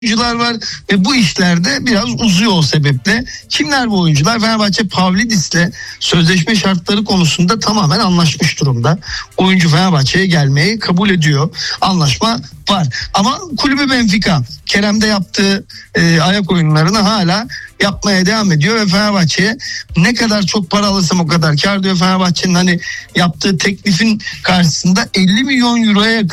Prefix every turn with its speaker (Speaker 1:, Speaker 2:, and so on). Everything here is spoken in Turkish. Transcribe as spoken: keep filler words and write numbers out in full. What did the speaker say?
Speaker 1: oyuncular var ve bu işlerde biraz uzuyor o sebeple. Kimler bu oyuncular? Fenerbahçe Pavlidis'le sözleşme şartları konusunda tamamen anlaşmış durumda. Oyuncu Fenerbahçe'ye gelmeyi kabul ediyor. Anlaşma var. Ama kulübü Benfica Kerem'de yaptığı e, ayak oyunlarını hala yapmaya devam ediyor ve Fenerbahçe'ye ne kadar çok para alırsam o kadar kar diyor. Fenerbahçe'nin hani yaptığı teklifin karşısında elli milyon euroya yakın